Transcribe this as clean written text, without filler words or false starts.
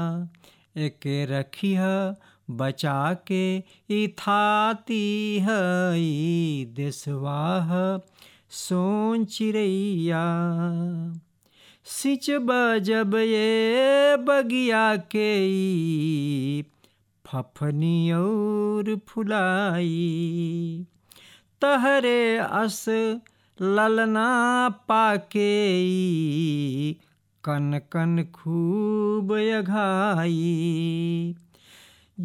एके रखिह बचा के ई थाती हई देशवाह सोन चिड़ैया। सिंचब जब ये बगिया के ई फफनी और फुलाई। तहरे अस ललना पाके ई कन कन खूब अघाई।